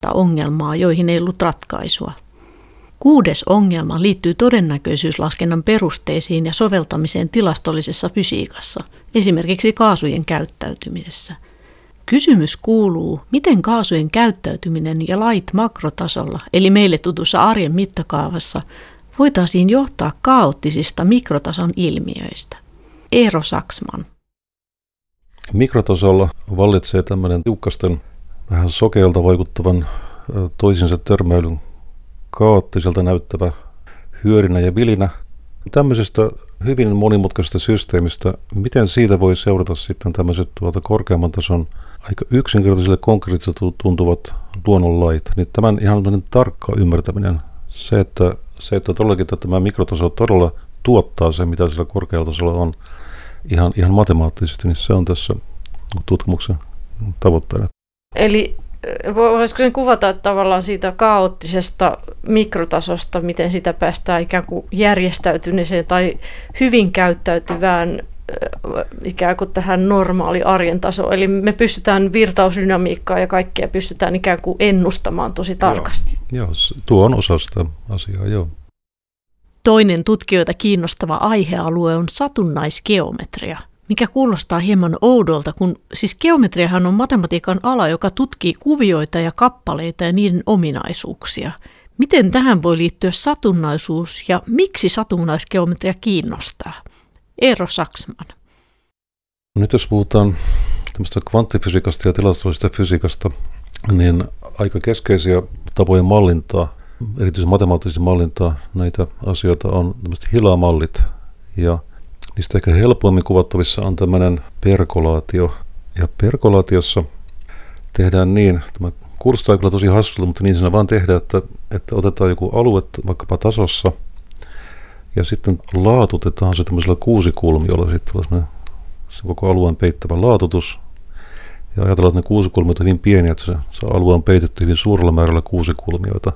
ongelmaa, joihin ei ollut ratkaisua. 6. ongelma liittyy todennäköisyyslaskennan perusteisiin ja soveltamiseen tilastollisessa fysiikassa, esimerkiksi kaasujen käyttäytymisessä. Kysymys kuuluu, miten kaasujen käyttäytyminen ja lait makrotasolla, eli meille tutussa arjen mittakaavassa, voitaisiin johtaa kaoottisista mikrotason ilmiöistä. Eero Saksman. Mikrotasolla vallitsee tämmöinen tiukkasten, vähän sokealta vaikuttavan toisinsa törmäilyn kaoottiselta näyttävä hyörinä ja vilinä. Tämmöisestä hyvin monimutkaisesta systeemistä, miten siitä voi seurata sitten tämmöiset korkeamman tason, aika yksinkertaisille konkreettisesti tuntuvat luonnonlait, niin tämän ihan tarkka ymmärtäminen, se että todellakin tämä mikrotaso todella tuottaa se, mitä sillä korkealla tasolla on ihan matemaattisesti, niin se on tässä tutkimuksen tavoitteena. Eli voisiko sen kuvata, että tavallaan siitä kaoottisesta mikrotasosta, miten sitä päästään ikään kuin järjestäytyneeseen tai hyvin käyttäytyvään ikään kuin tähän normaali arjen tasoon. Eli me pystytään virtausdynamiikkaa ja kaikkea pystytään ikään kuin ennustamaan tosi tarkasti. Joo, tuo on osa sitä asiaa, joo. Toinen tutkijoita kiinnostava aihealue on satunnaisgeometria, mikä kuulostaa hieman oudolta, kun siis geometriahan on matematiikan ala, joka tutkii kuvioita ja kappaleita ja niiden ominaisuuksia. Miten tähän voi liittyä satunnaisuus ja miksi satunnaisgeometria kiinnostaa? Eero Saksman. Nyt jos puhutaan tämmöistä kvanttifysiikasta ja tilastollisesta fysiikasta, niin aika keskeisiä tapoja mallintaa, erityisesti matemaattisesti mallintaa näitä asioita on tämmöiset hilamallit. Ja niistä ehkä helpoimmin kuvattavissa on tämmöinen perkolaatio. Ja perkolaatiossa tehdään niin, tämä kuulostaa kyllä tosi hassulta, mutta niin siinä vaan tehdään, että otetaan joku alue vaikkapa tasossa ja sitten laatutetaan se tämmöisellä kuusikulmiolla. Sitten on se koko alueen peittävä laatutus. Ja ajatellaan, että ne kuusikulmiot on hyvin pieniä, että se alue on peitetty hyvin suurella määrällä kuusikulmioita.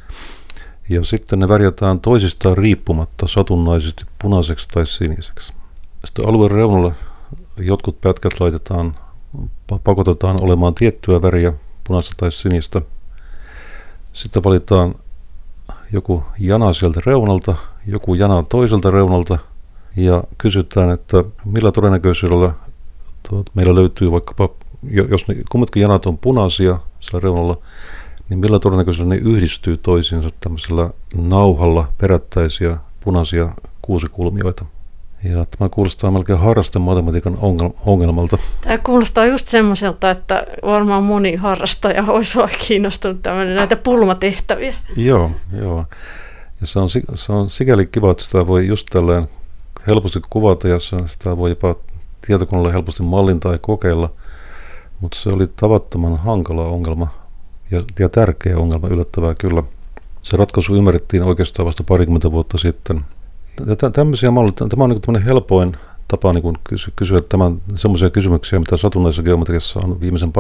Ja sitten ne värjätään toisistaan riippumatta satunnaisesti punaiseksi tai siniseksi. Sitten alueen reunalle jotkut pätkät pakotetaan olemaan tiettyä väriä, punaista tai sinistä. Sitten valitaan joku jana sieltä reunalta, joku jana toiselta reunalta ja kysytään, että millä todennäköisyydellä meillä löytyy vaikkapa, jos ne kummatkin janat on punaisia siellä reunalla, niin millä todennäköisyydellä ne yhdistyy toisiinsa tämmöisellä nauhalla perättäisiä punaisia kuusikulmioita. Ja tämä kuulostaa melkein harrastematematiikan ongelmalta. Tämä kuulostaa just semmoiselta, että varmaan moni harrastaja olisi olla kiinnostunut näitä pulmatehtäviä. Joo. Ja se on sikäli kiva, että sitä voi just tällään helposti kuvata ja sitä voi jopa tietokoneella helposti mallintaa ja kokeilla. Mutta se oli tavattoman hankala ongelma ja tärkeä ongelma, yllättävää kyllä. Se ratkaisu ymmärrettiin oikeastaan vasta 20 vuotta sitten. Tämmöisiä malleja, tämä on niin helpoin tapa niin kysyä semmoisia kysymyksiä, mitä satunnaisessa geometriassa on viimeisen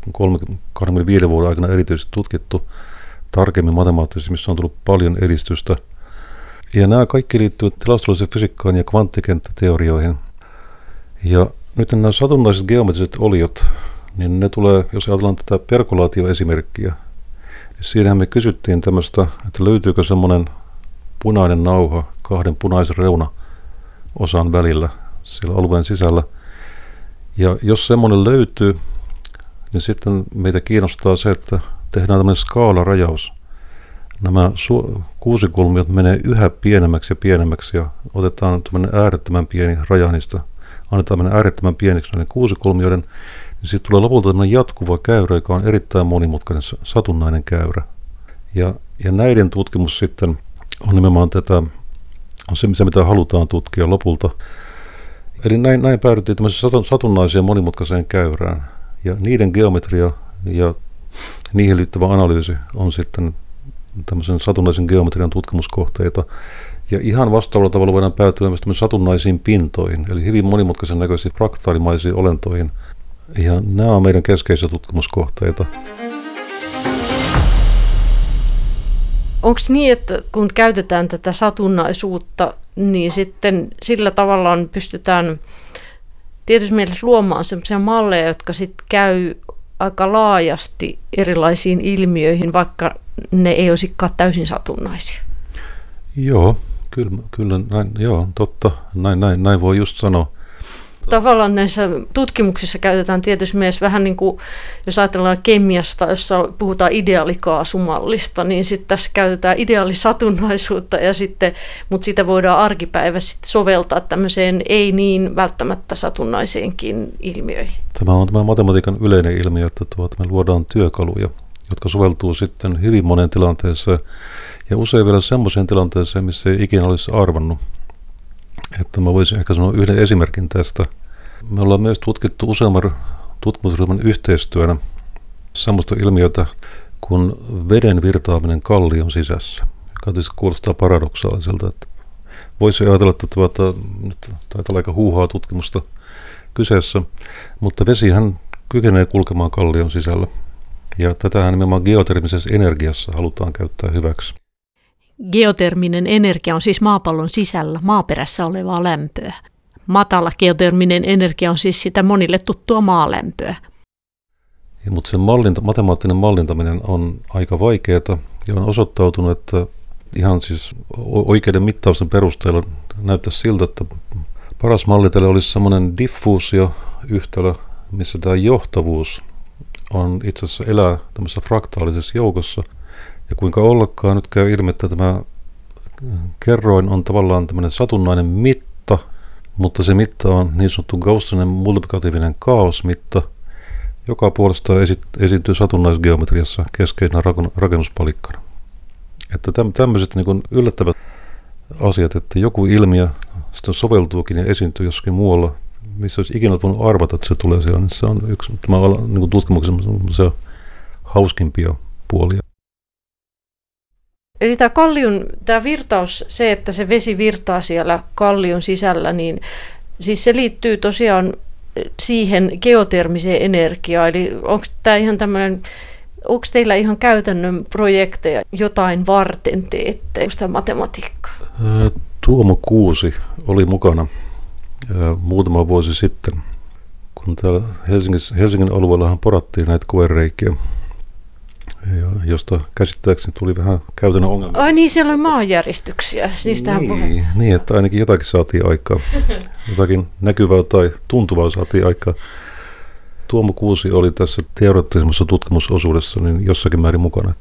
25 vuoden aikana erityisesti tutkittu tarkemmin matemaattisesti, missä on tullut paljon edistystä. Ja nämä kaikki liittyvät tilastolliseen fysiikkaan ja kvanttikenttäteorioihin. Ja nyt nämä satunnaiset geometriset oliot, niin ne tulee, jos ajatellaan tätä perkolaatioesimerkkiä, niin siinähän me kysyttiin tämmöistä, että löytyykö semmoinen punainen nauha kahden punaisen reuna-osan välillä siellä alueen sisällä. Ja jos semmoinen löytyy, niin sitten meitä kiinnostaa se, että tehdään tämmöinen skaalarajaus. Nämä kuusikulmiot menee yhä pienemmäksi ja pienemmäksi ja otetaan tämmöinen äärettömän pieni raja niistä. Annetaan mennä äärettömän pieniksi näiden kuusikulmioiden, niin sitten tulee lopulta tämmöinen jatkuva käyrä, joka on erittäin monimutkainen satunnainen käyrä. Ja näiden tutkimus sitten on nimenomaan on se, mitä halutaan tutkia lopulta. Eli näin päädyttiin tämmöiseen satunnaiseen monimutkaiseen käyrään. Ja niiden geometria ja niihin liittyvä analyysi on sitten tämmöisen satunnaisen geometrian tutkimuskohteita. Ja ihan vastaavalla tavalla voidaan päätyä myös satunnaisiin pintoihin, eli hyvin monimutkaisen näköisiin fraktaalimaisiin olentoihin. Ja nämä on meidän keskeisiä tutkimuskohteita. Onko niin, että kun käytetään tätä satunnaisuutta, niin sitten sillä tavallaan pystytään tietysti mielessä luomaan sellaisia malleja, jotka sitten käy aika laajasti erilaisiin ilmiöihin, vaikka ne ei olisikaan täysin satunnaisia. Joo, kyllä näin, joo, totta, näin voi just sanoa. Tavallaan näissä tutkimuksissa käytetään tietysti myös vähän niin kuin, jos ajatellaan kemiasta, jossa puhutaan ideaalikaasumallista, niin sitten tässä käytetään ideaalisatunnaisuutta, mutta sitä voidaan arkipäivässä soveltaa tämmöiseen ei niin välttämättä satunnaiseenkin ilmiöihin. Tämä on tämä matematiikan yleinen ilmiö, että me luodaan työkaluja, jotka soveltuu sitten hyvin moneen tilanteeseen ja usein vielä semmoiseen tilanteeseen, missä ei ikinä olisi arvannut. Että mä voisin ehkä sanoa yhden esimerkin tästä. Me ollaan myös tutkittu useamman tutkimusryhmän yhteistyönä semmoista ilmiötä kuin veden virtaaminen kallion sisässä, joka tietysti kuulostaa paradoksaaliselta. Että voisi ajatella, että nyt taitaa olla aika huuhaa tutkimusta kyseessä, mutta vesihän kykenee kulkemaan kallion sisällä. Ja tätähän nimenomaan geotermisessä energiassa halutaan käyttää hyväksi. Geoterminen energia on siis maapallon sisällä maaperässä olevaa lämpöä. Matala geoterminen energia on siis sitä monille tuttua maalämpöä. Mutta sen matemaattinen mallintaminen on aika vaikeaa ja on osoittautunut, että ihan siis oikeiden mittausten perusteella näyttäisi siltä, että paras malli tälle olisi semmoinen diffuusioyhtälö, missä tämä johtavuus on itse asiassa elää tämmöisessä fraktaalisessa joukossa. Ja kuinka ollakaan nyt käy ilmi, että tämä kerroin on tavallaan tämmöinen satunnainen mitta, mutta se mitta on niin sanottu gaussinen multiplikatiivinen kaosmitta, joka puolestaan esiintyy satunnaisgeometriassa keskeisenä rakennuspalikkana. Että tämmöiset niin kuin yllättävät asiat, että joku ilmiö sitten soveltuukin ja esiintyy jossakin muualla, missä olisi ikinä voinut arvata, että se tulee siellä, niin se on yksi niin kuin tutkimuksen hauskimpia puolia. Eli tämä virtaus, se, että se vesi virtaa siellä kallion sisällä, niin siis se liittyy tosiaan siihen geotermiseen energiaan. Eli onko teillä ihan käytännön projekteja jotain varten teette sitä matematiikkaa? Tuomo Kuusi oli mukana muutama vuosi sitten, kun täällä Helsingin alueellahan porattiin näitä koereikiä, josta käsittääkseni tuli vähän käytännön ongelmia. Ai niin, siellä on maanjäristyksiä. Niin, että ainakin jotakin saatiin aikaa. Jotakin näkyvää tai tuntuvaa saatiin aikaa. Tuomo Kuusi oli tässä teoreettisemmassa tutkimusosuudessa niin jossakin määrin mukana.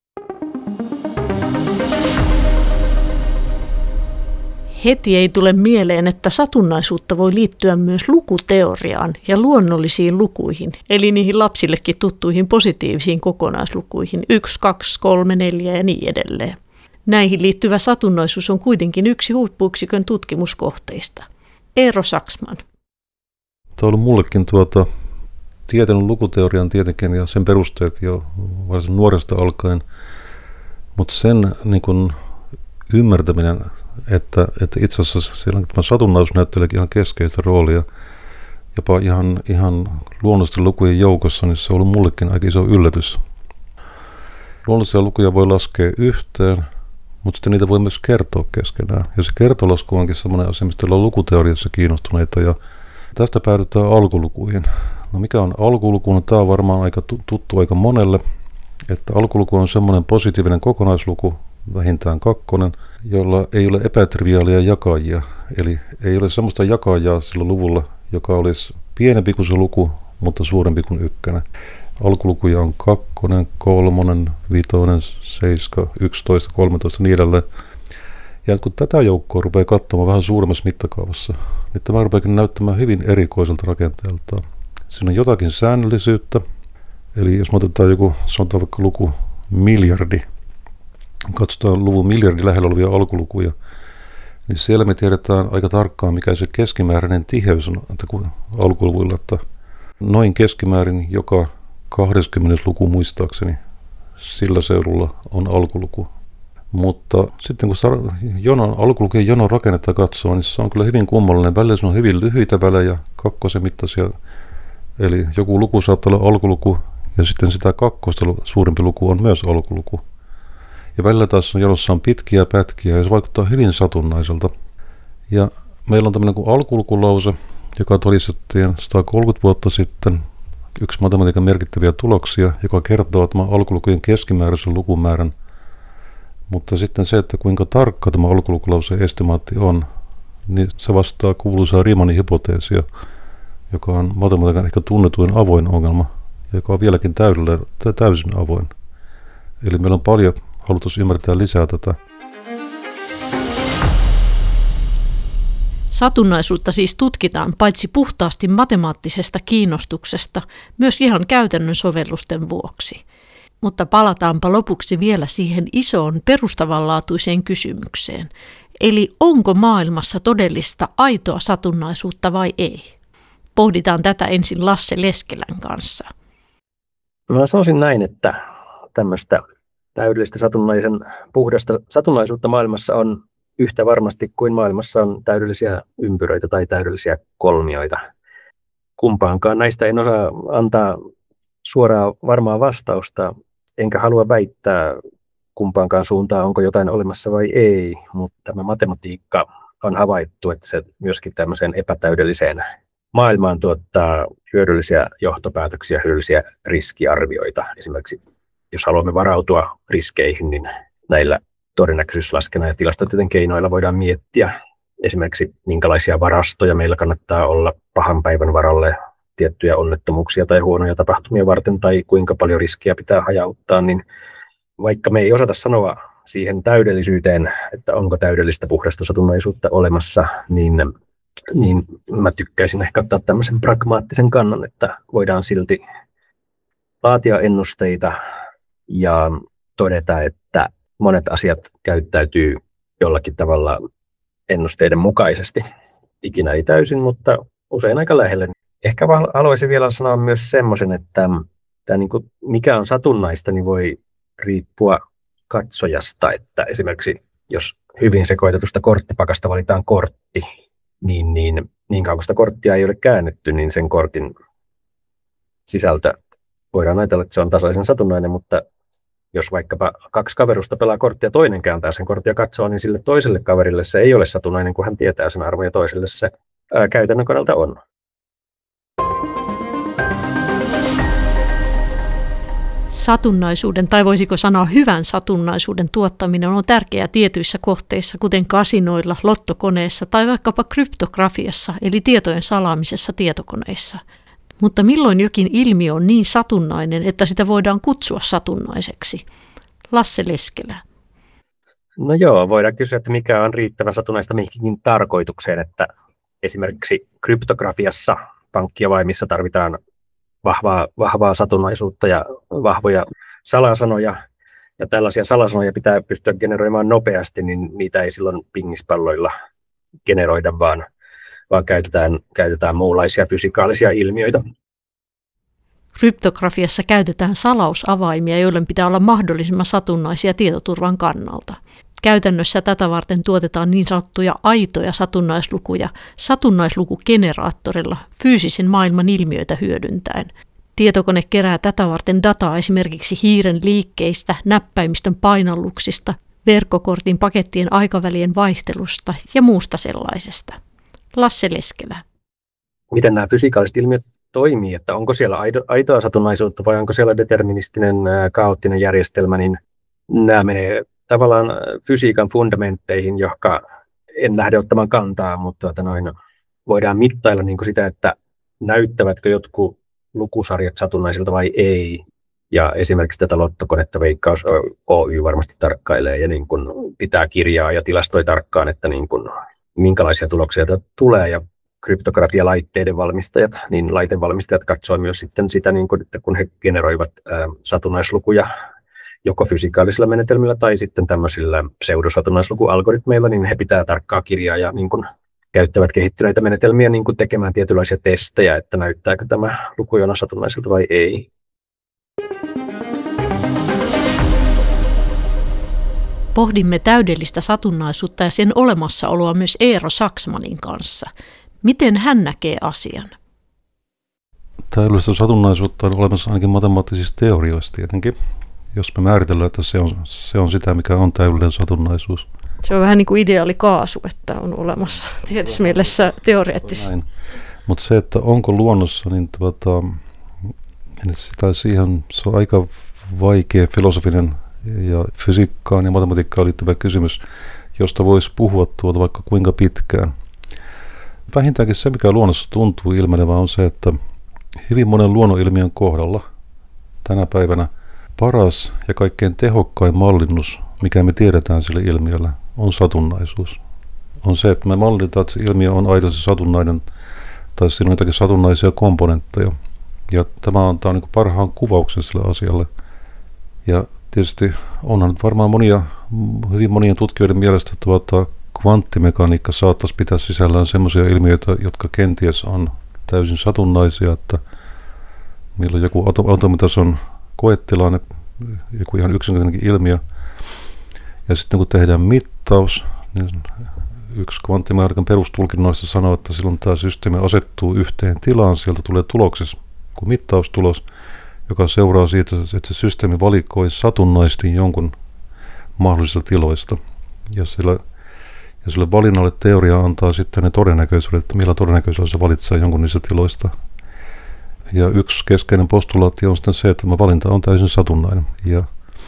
Heti ei tule mieleen, että satunnaisuutta voi liittyä myös lukuteoriaan ja luonnollisiin lukuihin, eli niihin lapsillekin tuttuihin positiivisiin kokonaislukuihin 1, 2, 3, 4 ja niin edelleen. Näihin liittyvä satunnaisuus on kuitenkin yksi huippuyksikön tutkimuskohteista. Eero Saksman. Tämä on ollut mullekin tietänyt lukuteorian tietenkin ja sen perusteet jo varsin nuoresta alkaen, mutta sen niin kun ymmärtäminen, että itse asiassa siellä tämä satunnaisuus näytteleekin ihan keskeistä roolia, jopa ihan luonnollisten lukujen joukossa, niin se on ollut mullekin aika iso yllätys. Luonnollisia lukuja voi laskea yhteen, mutta sitten niitä voi myös kertoa keskenään. Ja se kertolasku onkin sellainen asia, mistä ollaan lukuteoriassa kiinnostuneita, ja tästä päädytään alkulukuihin. No mikä on alkuluku? No, tämä on varmaan aika tuttu aika monelle, että alkuluku on semmoinen positiivinen kokonaisluku, vähintään 2, jolla ei ole epätriviaalia jakajia. Eli ei ole semmoista jakajaa sillä luvulla, joka olisi pienempi kuin se luku, mutta suurempi kuin 1. Alkulukuja on 2, 3, 5, 7, 11, 13 niin edelleen. Ja kun tätä joukkoa rupeaa katsomaan vähän suuremmassa mittakaavassa, niin tämä rupeakin näyttämään hyvin erikoiselta rakenteeltaan. Siinä on jotakin säännöllisyyttä, eli jos me otetaan joku, sanotaan vaikka luku miljardi, katsotaan luvun miljardi lähellä olevia alkulukuja, niin siellä me tiedetään aika tarkkaan, mikä se keskimääräinen tiheys on alkuluvuilla, että noin keskimäärin joka 20. luku muistaakseni sillä seudulla on alkuluku. Mutta sitten kun alkulukien jonon rakennetta katsoo, niin se on kyllä hyvin kummallinen. Välillä se on hyvin lyhyitä välejä, 2 mittaisia. Eli joku luku saattaa olla alkuluku ja sitten sitä 2 suurempi luku on myös alkuluku. Ja välillä taas jonossa on pitkiä pätkiä ja se vaikuttaa hyvin satunnaiselta. Ja meillä on tämmöinen kuin alkulukulause, joka todistettiin 130 vuotta sitten yksi matematiikan merkittäviä tuloksia, joka kertoo tämän alkulukujen keskimääräisen lukumäärän. Mutta sitten se, että kuinka tarkka tämä alkulukulauseen estimaatti on, niin se vastaa kuuluisaa Riemannin hypoteesia, joka on matematiikan ehkä tunnetuin avoin ongelma, joka on vieläkin täysin avoin. Eli meillä on paljon halutus ymmärtää lisää tätä. Satunnaisuutta siis tutkitaan paitsi puhtaasti matemaattisesta kiinnostuksesta, myös ihan käytännön sovellusten vuoksi. Mutta palataanpa lopuksi vielä siihen isoon perustavanlaatuiseen kysymykseen. Eli onko maailmassa todellista aitoa satunnaisuutta vai ei? Pohditaan tätä ensin Lasse Leskelän kanssa. Mä sanoisin näin, että tämmöistä täydellistä puhdasta satunnaisuutta maailmassa on yhtä varmasti kuin maailmassa on täydellisiä ympyröitä tai täydellisiä kolmioita. Kumpaankaan näistä en osaa antaa suoraa varmaa vastausta, enkä halua väittää kumpaankaan suuntaan, onko jotain olemassa vai ei, mutta tämä matematiikka on havaittu, että se myöskin tämmöiseen epätäydelliseen maailmaan tuottaa hyödyllisiä johtopäätöksiä, hyödyllisiä riskiarvioita. Esimerkiksi jos haluamme varautua riskeihin, niin näillä todennäköisyyslaskennan ja tilastotieteen keinoilla voidaan miettiä esimerkiksi minkälaisia varastoja meillä kannattaa olla pahan päivän varalle tiettyjä onnettomuuksia tai huonoja tapahtumia varten tai kuinka paljon riskiä pitää hajauttaa, niin vaikka me ei osata sanoa siihen täydellisyyteen, että onko täydellistä puhdasta satunnaisuutta olemassa, niin mä tykkäisin ehkä ottaa tämmöisen pragmaattisen kannan, että voidaan silti laatia ennusteita ja todeta, että monet asiat käyttäytyy jollakin tavalla ennusteiden mukaisesti. Ikinä ei täysin, mutta usein aika lähelle. Ehkä haluaisin vielä sanoa myös semmoisen, että tämä mikä on satunnaista, niin voi riippua katsojasta. Että esimerkiksi jos hyvin sekoitetusta korttipakasta valitaan kortti, niin kauan kun sitä korttia ei ole käännetty, niin sen kortin sisältö voidaan ajatella, että se on tasaisen satunnainen, mutta jos vaikkapa kaksi kaverusta pelaa korttia, toinen kääntää sen korttia katsoo, niin sille toiselle kaverille se ei ole satunnainen, kun hän tietää sen arvon ja toiselle se käytännön kannalta on. Satunnaisuuden, tai voisiko sanoa hyvän satunnaisuuden tuottaminen on tärkeää tietyissä kohteissa, kuten kasinoilla, lottokoneessa tai vaikkapa kryptografiassa, eli tietojen salaamisessa tietokoneissa. Mutta milloin jokin ilmiö on niin satunnainen, että sitä voidaan kutsua satunnaiseksi? Lasse Leskelä. No joo, voidaan kysyä, että mikä on riittävän satunnaista mihinkin tarkoitukseen, että esimerkiksi kryptografiassa pankkijavaimissa tarvitaan vahvaa satunnaisuutta ja vahvoja salasanoja, ja tällaisia salasanoja pitää pystyä generoimaan nopeasti, niin niitä ei silloin pingispalloilla generoida, vaan käytetään muunlaisia fysikaalisia ilmiöitä. Kryptografiassa käytetään salausavaimia, joiden pitää olla mahdollisimman satunnaisia tietoturvan kannalta. Käytännössä tätä varten tuotetaan niin sanottuja aitoja satunnaislukuja satunnaislukugeneraattorilla fyysisen maailman ilmiöitä hyödyntäen. Tietokone kerää tätä varten dataa esimerkiksi hiiren liikkeistä, näppäimistön painalluksista, verkkokortin pakettien aikavälien vaihtelusta ja muusta sellaisesta. Lasse Leskelä. Miten nämä fysikaaliset ilmiöt toimii, että onko siellä aitoa satunnaisuutta vai onko siellä deterministinen kaoottinen järjestelmä, niin nämä menee tavallaan fysiikan fundamentteihin, jotka en lähde ottamaan kantaa, mutta voidaan mittailla niin kuin sitä, että näyttävätkö jotkut lukusarjat satunnaisilta vai ei. Ja esimerkiksi tätä lottokonetta Veikkaus Oy varmasti tarkkailee ja niin kuin pitää kirjaa ja tilastoi tarkkaan, että niin kuin minkälaisia tuloksia tulee. Ja kryptografialaitteiden valmistajat, niin laitevalmistajat katsoo myös sitten sitä, niin kuin, että kun he generoivat satunnaislukuja joko fysikaalisilla menetelmillä tai sitten tämmöisillä pseudosatunnaislukualgoritmeilla, niin he pitää tarkkaa kirjaa ja niin kuin käyttävät kehittyneitä menetelmiä niin kuin tekemään tietynlaisia testejä, että näyttääkö tämä lukujona satunnaiselta vai ei. Pohdimme täydellistä satunnaisuutta ja sen olemassaoloa myös Eero Saksmanin kanssa. Miten hän näkee asian? Täydellistä satunnaisuutta on olemassa ainakin matemaattisissa teorioissa tietenkin, jos me määritellään, että se on sitä, mikä on täydellinen satunnaisuus. Se on vähän niin kuin ideaalikaasu, että on olemassa tietyssä mielessä teoreettisesti. Mutta se, että onko luonnossa, niin Se on aika vaikea filosofinen ja fysiikkaan ja matematiikkaan liittyvä kysymys, josta voisi puhua vaikka kuinka pitkään. Vähintäänkin se, mikä luonnossa tuntuu ilmenevän, on se, että hyvin monen luonnonilmiön kohdalla tänä päivänä paras ja kaikkein tehokkain mallinnus, mikä me tiedetään sille ilmiölle, on satunnaisuus. On se, että me mallinnetaan, että se ilmiö on aidosti satunnainen tai siinä on jotakin satunnaisia komponentteja. Ja tämä antaa niin kuin parhaan kuvauksen sille asialle. Ja tietysti onhan nyt varmaan hyvin monien tutkijoiden mielestä, että kvanttimekaniikka saattaisi pitää sisällään sellaisia ilmiöitä, jotka kenties on täysin satunnaisia, että meillä on joku atomitason koetilanne, joku ihan yksinkertainenkin ilmiö. Ja sitten kun tehdään mittaus, niin yksi kvanttimekaniikan perustulkinnoista sanoo, että silloin tämä systeemi asettuu yhteen tilaan, sieltä tulee tuloksessa kuin mittaustulos, joka seuraa siitä, että se systeemi valikoi satunnaisesti jonkun mahdollisista tiloista. Ja sille valinnalle teoria antaa sitten ne todennäköisyydet, että millä todennäköisyydellä se valitsee jonkun niistä tiloista. Ja yksi keskeinen postulaatti on sitten se, että tämä valinta on täysin satunnainen. Ja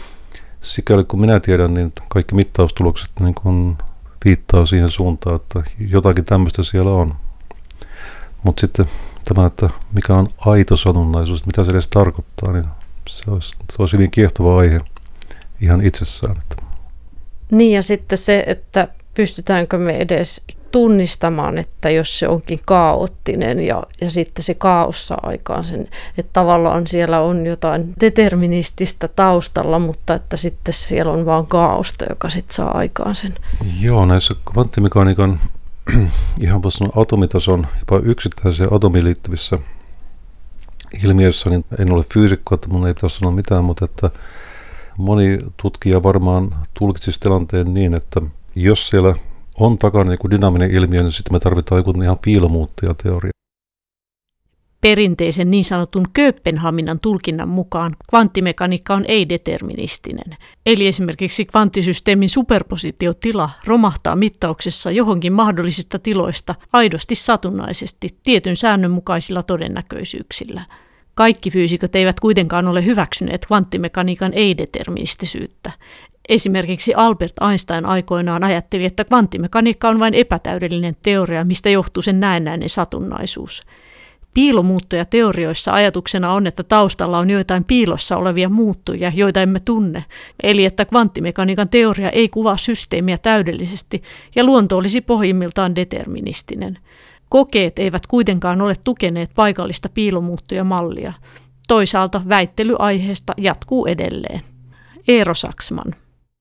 sikäli kun minä tiedän, niin kaikki mittaustulokset niin kun viittaa siihen suuntaan, että jotakin tämmöistä siellä on. Mutta sitten tämä, että mikä on aito satunnaisuus, mitä se edes tarkoittaa, niin se olisi hyvin kiehtova aihe ihan itsessään. Niin ja sitten se, että pystytäänkö me edes tunnistamaan, että jos se onkin kaoottinen ja sitten se kaos saa aikaan sen, että tavallaan siellä on jotain determinististä taustalla, mutta että sitten siellä on vaan kaaosta, joka sitten saa aikaan sen. Joo, näissä kvanttimekaniikan ihan voisi sanoa atomitason, jopa yksittäisiä atomiin liittyvissä ilmiöissä, niin en ole fyysikko, että mun ei pitäisi sanoa mitään, mutta että moni tutkija varmaan tulkitsisi tilanteen niin, että jos siellä on takana joku dynaaminen ilmiö, niin sitten me tarvitaan joku ihan piilomuuttajateoria. Perinteisen niin sanotun Kööpenhaminan tulkinnan mukaan kvanttimekaniikka on ei-deterministinen. Eli esimerkiksi kvanttisysteemin superpositiotila romahtaa mittauksessa johonkin mahdollisista tiloista aidosti satunnaisesti tietyn säännönmukaisilla todennäköisyyksillä. Kaikki fyysikot eivät kuitenkaan ole hyväksyneet kvanttimekaniikan ei-deterministisyyttä. Esimerkiksi Albert Einstein aikoinaan ajatteli, että kvanttimekaniikka on vain epätäydellinen teoria, mistä johtuu sen näennäinen satunnaisuus. Piilomuuttojateorioissa ajatuksena on, että taustalla on joitain piilossa olevia muuttujia, joita emme tunne, eli että kvanttimekaniikan teoria ei kuvaa systeemiä täydellisesti ja luonto olisi pohjimmiltaan deterministinen. Kokeet eivät kuitenkaan ole tukeneet paikallista piilomuuttojamallia. Toisaalta väittely aiheesta jatkuu edelleen. Eero Saksman.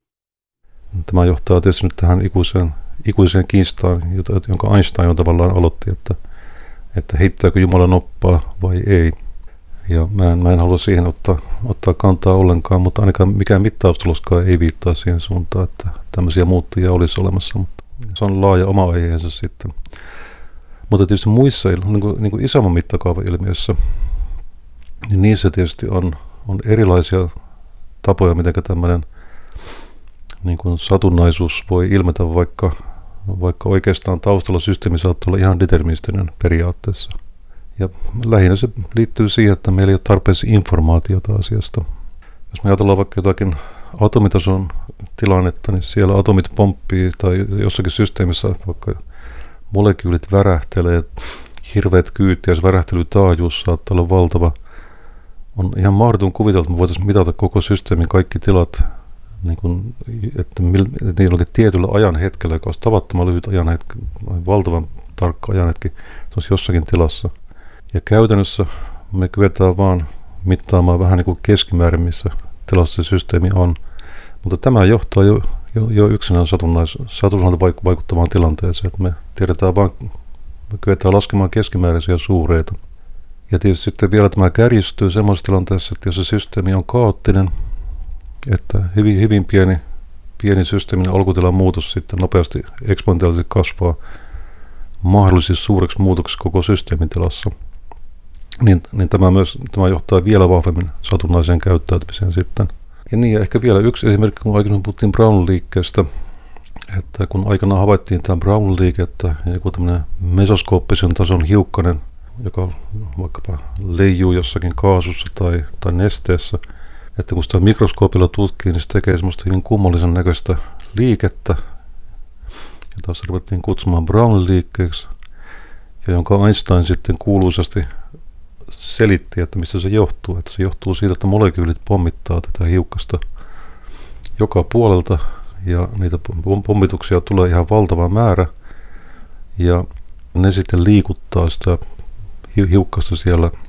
Tämä johtaa tietysti nyt tähän ikuiseen kiistaan, jonka Einstein on tavallaan aloitti, että heittääkö Jumala noppaa vai ei. Ja mä en halua siihen ottaa kantaa ollenkaan, mutta ainakaan mikään mittaustuloskaan ei viittaa siihen suuntaan, että tämmöisiä muuttujia olisi olemassa. Mutta se on laaja oma aiheensa sitten. Mutta tietysti muissa niin kuin isomman mittakaavan-ilmiöissä, niin niissä tietysti on erilaisia tapoja, miten tämmöinen niin kuin satunnaisuus voi ilmetä, vaikka oikeastaan taustalla systeemi saattaa olla ihan deterministinen periaatteessa. Ja lähinnä se liittyy siihen, että meillä ei ole tarpeeksi informaatiota asiasta. Jos me ajatellaan vaikka jotakin atomitason tilannetta, niin siellä atomit pomppii tai jossakin systeemissä vaikka molekyylit värähtelee, hirveät kyytiä, jos värähtelytaajuus saattaa olla valtava. On ihan mahdoton kuvitella, että me voitaisiin mitata koko systeemin kaikki tilat, niin kuin, että niillä on tietyllä ajanhetkellä, joka olisi tavattoman lyhyt ajanhetki, valtavan tarkka ajanhetki, jossakin tilassa. Ja käytännössä me kyetään vaan mittaamaan vähän niin kuin keskimäärin, missä tilassa se systeemi on. Mutta tämä johtaa jo yksinään satunnalta vaikuttavaan tilanteeseen, että me tiedetään vaan, me kyetään laskemaan keskimääräisiä suureita. Ja tietysti sitten vielä tämä kärjistyy semmoisessa tilanteessa, että jos se systeemi on kaoottinen, että hyvin pieni systeemin alkutilan muutos sitten nopeasti eksponentiaalisesti kasvaa mahdollisesti suureksi muutoksi koko systeemin tilassa, niin tämä johtaa vielä vahvemmin satunnaiseen käyttäytymiseen sitten. Ja niin, ja ehkä vielä yksi esimerkki, kun aikaisemmin puhuttiin Brown-liikkeestä, että kun aikanaan havaittiin tämä Brown-liike, että joku tämmöinen mesoskooppisen tason hiukkanen joka vaikkapa leijuu jossakin kaasussa tai nesteessä. Että kun sitä mikroskoopilla tutkii, niin se tekee semmoista hyvin kummallisen näköistä liikettä, jota se ruvettiin kutsumaan Brown-liikkeeksi, ja jonka Einstein sitten kuuluisasti selitti, että mistä se johtuu. Että se johtuu siitä, että molekyylit pommittaa tätä hiukkasta joka puolelta, ja niitä pommituksia tulee ihan valtava määrä, ja ne sitten liikuttaa sitä hiukkasta siellä